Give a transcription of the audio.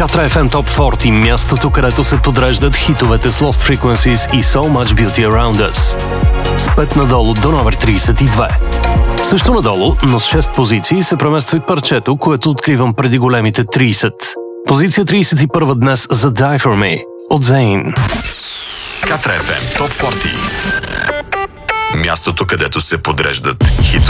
Катра FM Top 40, мястото, където се подреждат хитовете с Lost Frequencies и So Much Beauty Around Us. С 5 надолу до номер 32. Също надолу, но с 6 позиции, се премества и парчето, което откривам преди големите 30. Позиция 31 днес за Die For Me от Zayn. Катра FM Top 40. Мястото, където се подреждат хитовете.